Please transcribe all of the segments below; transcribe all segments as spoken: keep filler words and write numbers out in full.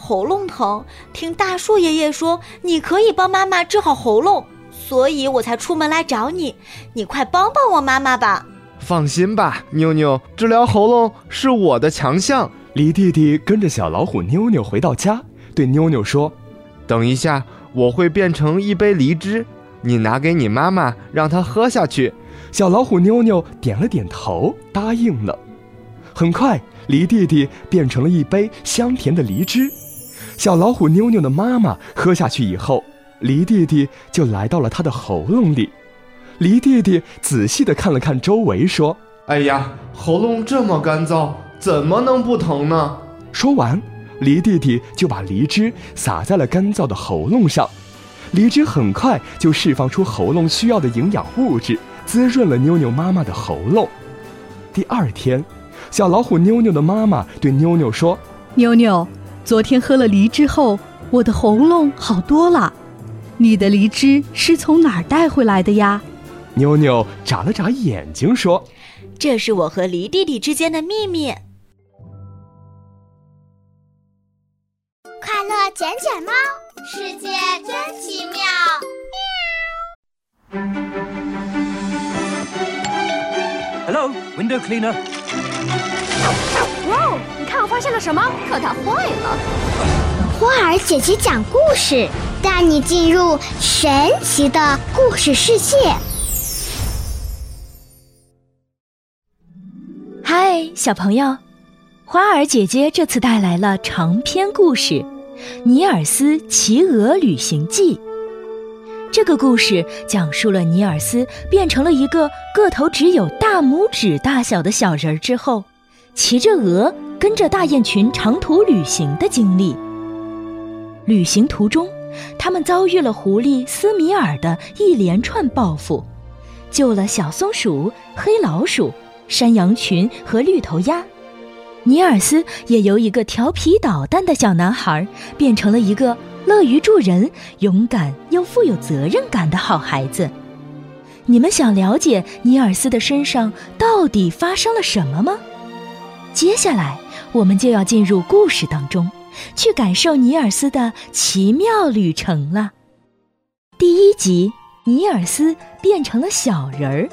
喉咙疼，听大树爷爷说你可以帮妈妈治好喉咙，所以我才出门来找你，你快帮帮我妈妈吧。 放心吧，妞妞，治疗喉咙是我的强项。 狸弟弟跟着小老虎妞妞回到家，对妞妞说： 等一下，我会变成一杯梨汁，你拿给你妈妈，让她喝下去。 小老虎妞妞点了点头，答应了。很快，狸弟弟变成了一杯香甜的梨汁。小老虎妞妞的妈妈喝下去以后，狸弟弟就来到了她的喉咙里。狸弟弟仔细地看了看周围，说： 哎呀，喉咙这么干燥，怎么能不疼呢？ 说完，狸弟弟就把梨汁洒在了干燥的喉咙上。梨汁很快就释放出喉咙需要的营养物质，滋润了妞妞妈妈的喉咙。第二天，小老虎妞妞的妈妈对妞妞说： 妞妞，昨天喝了梨汁后，我的喉咙好多了。你的梨汁是从哪儿带回来的呀？ 妞妞眨了眨眼睛说： 这是我和狸弟弟之间的秘密。 快乐捡捡猫，世界真奇妙。 Hello, window cleaner. 哇，你看我发现了什么？可它坏了。 花儿姐姐讲故事，带你进入神奇的故事世界。 嗨，小朋友，花儿姐姐这次带来了长篇故事《尼尔斯骑鹅旅行记》。这个故事讲述了尼尔斯变成了一个个头只有大拇指大小的小人之后，骑着鹅跟着大雁群长途旅行的经历。旅行途中，他们遭遇了狐狸斯米尔的一连串报复，救了小松鼠、黑老鼠、山羊群和绿头鸭。尼尔斯也由一个调皮捣蛋的小男孩变成了一个乐于助人、勇敢又富有责任感的好孩子。你们想了解尼尔斯的身上到底发生了什么吗？接下来我们就要进入故事当中，去感受尼尔斯的奇妙旅程了。第一集，尼尔斯变成了小人儿。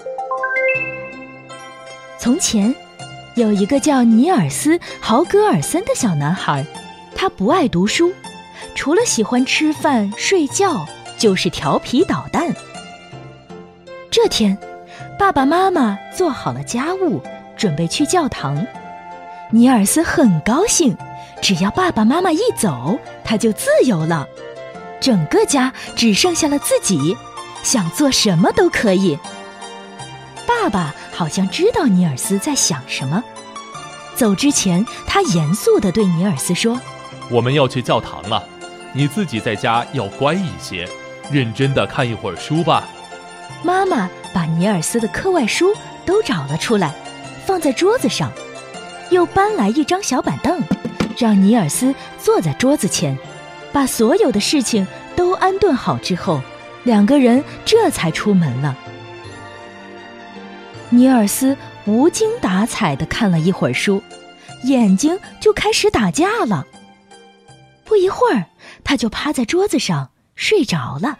从前有一个叫尼尔斯·豪格尔森的小男孩，他不爱读书，除了喜欢吃饭睡觉，就是调皮捣蛋。这天，爸爸妈妈做好了家务，准备去教堂。尼尔斯很高兴，只要爸爸妈妈一走，他就自由了。整个家只剩下了自己，想做什么都可以。爸爸好像知道尼尔斯在想什么，走之前他严肃地对尼尔斯说： 我们要去教堂了，你自己在家要乖一些，认真地看一会儿书吧。 妈妈把尼尔斯的课外书都找了出来，放在桌子上，又搬来一张小板凳，让尼尔斯坐在桌子前。把所有的事情都安顿好之后，两个人这才出门了。尼尔斯无精打采地看了一会儿书，眼睛就开始打架了。不一会儿，他就趴在桌子上睡着了。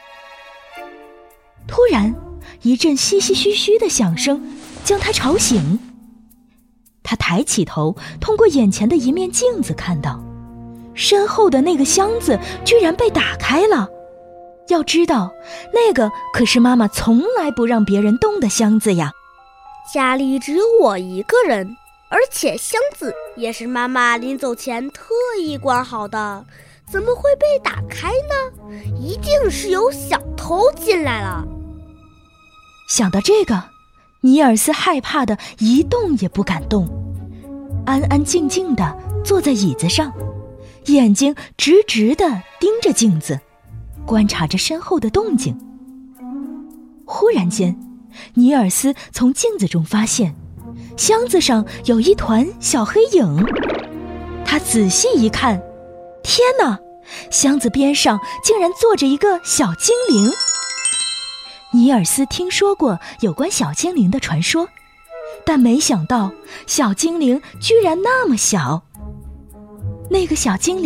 突然，一阵唏唏嘘嘘的响声将他吵醒。他抬起头，通过眼前的一面镜子看到，身后的那个箱子居然被打开了。要知道，那个可是妈妈从来不让别人动的箱子呀。 家里只有我一个人，而且箱子也是妈妈临走前特意关好的，怎么会被打开呢？一定是有小偷进来了。 想到这个，尼尔斯害怕的一动也不敢动，安安静静地坐在椅子上，眼睛直直地盯着镜子，观察着身后的动静。忽然间，尼尔斯从镜子中发现箱子上有一团小黑影。他仔细一看，天哪，箱子边上竟然坐着一个小精灵。尼尔斯听说过有关小精灵的传说，但没想到小精灵居然那么小。那个小精灵